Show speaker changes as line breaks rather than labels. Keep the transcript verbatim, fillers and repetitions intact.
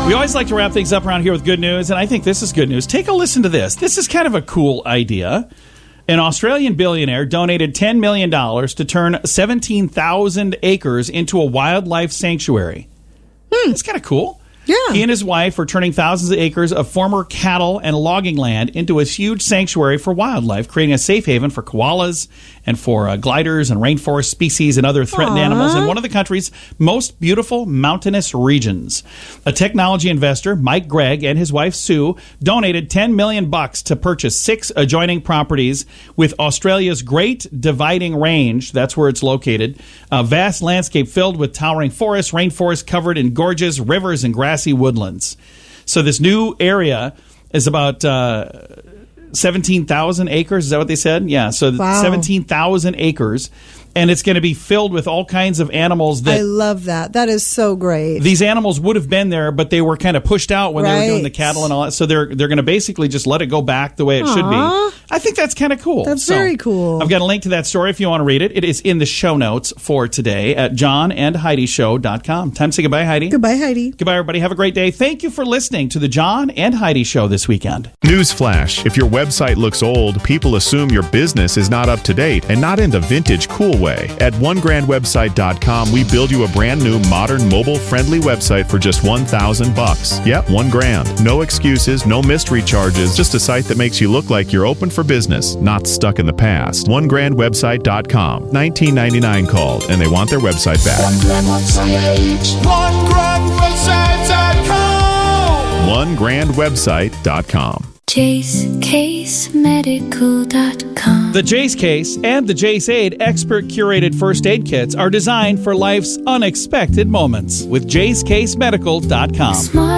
We always like to wrap things up around here with good news, and I think this is good news. Take a listen to this. This is kind of a cool idea. An Australian billionaire donated ten million dollars to turn seventeen thousand acres into a wildlife sanctuary. Hmm. It's kind of cool.
Yeah.
He and his wife are turning thousands of acres of former cattle and logging land into a huge sanctuary for wildlife, creating a safe haven for koalas and for uh, gliders and rainforest species and other threatened
Aww.
animals in one of the country's most beautiful mountainous regions. A technology investor, Mike Gregg, and his wife Sue donated ten million bucks to purchase six adjoining properties with Australia's Great Dividing Range. That's where it's located. A vast landscape filled with towering forests, rainforests covered in gorges, rivers, and grassy woodlands. So this new area is about uh, seventeen thousand acres. Is that what they said? Yeah, so
wow.
seventeen thousand acres. And it's going to be filled with all kinds of animals that...
I love that. That is so great.
These animals would have been there, but they were kind of pushed out when
right.
they were doing the cattle and all that. So they're they're going to basically just let it go back the way it
Aww.
should be. I think that's kind of cool.
That's
so,
very cool.
I've got a link to that story if you want to read it. It is in the show notes for today at john and heidi show dot com. Time to say goodbye, Heidi.
Goodbye, Heidi.
Goodbye, everybody. Have a great day. Thank you for listening to the John and Heidi Show this weekend.
Newsflash. If your website looks old, people assume your business is not up to date and not in the vintage cool way. At one grand website dot com, we build you a brand new, modern, mobile-friendly website for just one thousand bucks. Yep, one grand. No excuses, no mystery charges, just a site that makes you look like you're open for business, not stuck in the past. one grand website dot com. nineteen ninety-nine called, and they want their website back.
one grand website dot com.
one grand website dot com.
Jace Case Medical dot com.
The Jace Case and the Jace Aid expert curated first aid kits are designed for life's unexpected moments with Jace Case Medical dot com.